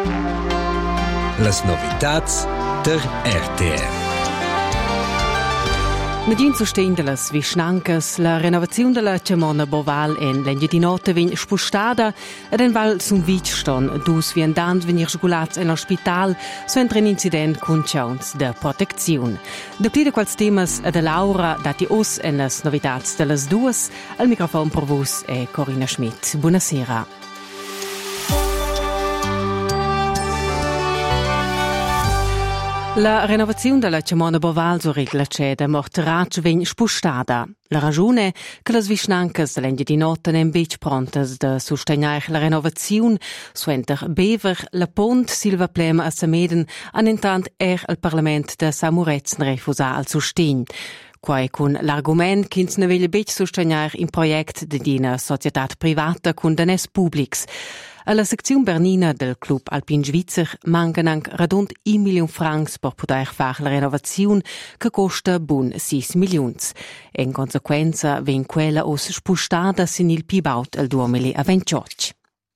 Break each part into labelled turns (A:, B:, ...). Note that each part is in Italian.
A: Las novitats der RTR.
B: Medin sustegn de las Vischnancas, la renovaziun della Cemona Boval en l'Engiadinota vegn spustada ed en val sun vich ston dus viandant venir sgulats en l'ospital so entra un incident cun chauns de protecziun. De pli de quals temas ad Laura dati os en las novitats de las duas, al microfon per vos è Corinna Schmidt. Buonasera. La renovazione della Cemona Boval su regla ceda morterac vegn spustata. La ragione è che le Vischnancas dell'Engiadinota non bec prontas de susteniar la renovazione suenter Bever, la Pont, Silva Plema a Sameden, an intant al Parlament de Samurez refusa al sustegn. Quai con l'argument che ne veglia bec susteniar in project de dina società privata con danes publics. Alla sezione bernina del Club Alpin Svizzer mancan anche radund 1 milion francs per poter fare la renovazione che costa bun 6 milions. In conseguenza ven quella os spustata sin il pibaut al 2028.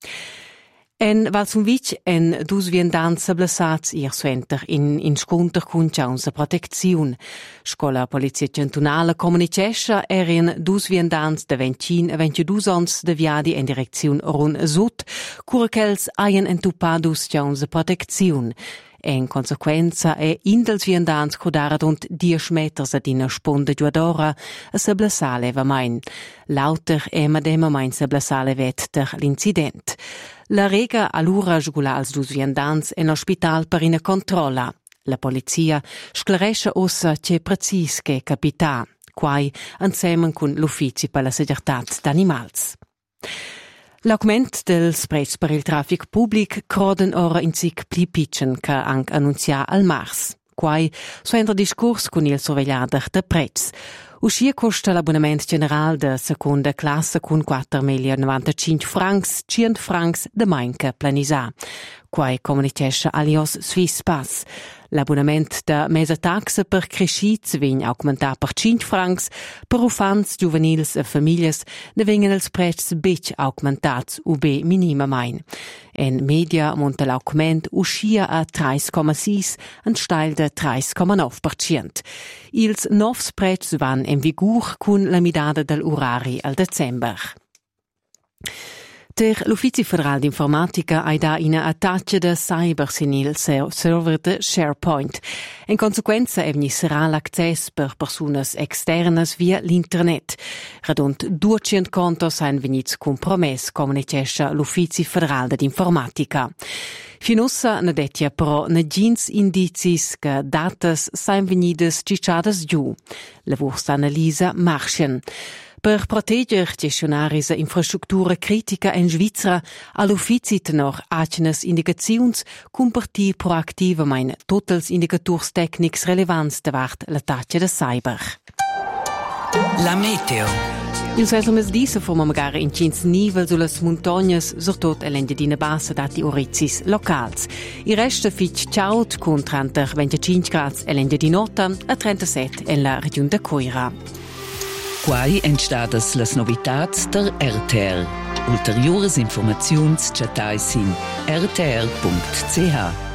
B: En Valsunvic en dus viandants sablassats ir suenter in sconter cun chauns de protecziun. Scola Polizia Cantonala comunicescha erin dus viandants de 25 e 22 ans de viadi en direcziun run sud, curachels aien entuppadus chauns de protecziun. En consequenza è in dels viandants codara rund 10 meters ad ina sponda giuadora a sablassale va main. Lauter e madema main sablassale vet der l'incident. La rega allura sgula als dus viandants en ospital per ina controlla. La polizia sclaresce ossa che precis che capità, quai insieme con l'uffici per la seguretat d'animals. L'augment dels prezs per il traffic public croden ora in sic pli pitchen che anche annunzia al mars. Quai suentra discurs con il sorvegliader de prezz. Uscia costa l'abbonament general de seconda classe con 4.095 francs, 100 francs de mainca planisà. Quai comunicesce alios Swiss Pass. L'abbonament de mesa taxa per crescits vegn augmentar per 5 francs, per ufants, juvenils e famiglias ne vengen els prezs bec augmentats ub minima main. En media monta l'augment uscia a 3,6 en steil de 3,9%. Ils novs prezs van en vigur cun la midada dell'orari al december. L'Ufficio Federal d'Informatica ha da una attacca de cyber sin il server de SharePoint. In conseguenza sarà l'access per personas externas via l'internet. Radund 200 contos han venits compromess, comunicesce l'Ufficio Federal d'Informatica. Finossa ne detja però ne gins indicis che datas sain venidas cicciadas giù. La vostra analisa marchen. Per protegger gestionaris infrastruttura critica in Svizzera, all'uffici tenor accenes indicaziuns compartir proactivamein totals indicators tecnics relevants davart l'attacca de cyber.
C: La meteo.
B: Il mes disa forma magari in cins nivel sulle montagnas, surtot l'Engiadina Bassa dati orizis locals. Il resto fitch ciaut con 30-25 gradi l'Engiadinota e 37 en la regione de Coira.
C: Quai entstadas las novitats der RTR. Ulteriores informaziuns chatais in rtr.ch.